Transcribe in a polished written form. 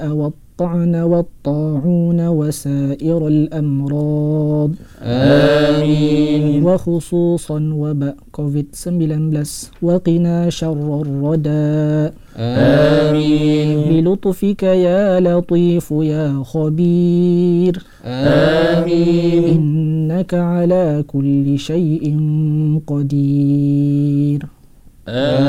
والطعن والطاعون وسائر الأمراض. آمين. وخصوصا وباء COVID-19 وقنا شر الردى. آمين. بلطفك يا لطيف يا خبير. آمين. إنك على كل شيء قدير. آمين.